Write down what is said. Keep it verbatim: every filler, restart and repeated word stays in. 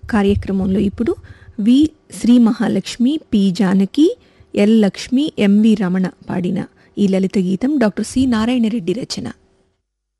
కార్యక్రమంలో ఇప్పుడు వి Shri Mahalakshmi, P Janaki, L Lakshmi, MV Ramana పాడిన ఈ లలిత గీతం డాక్టర్ సి నారాయణ రెడ్డి రచన.